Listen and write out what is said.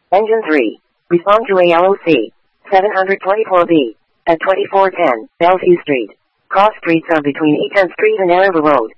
Engine 3. Respond to ALOC. 724B. At 2410, Bellevue Street. Cross streets are between 8th Street and Araba Road.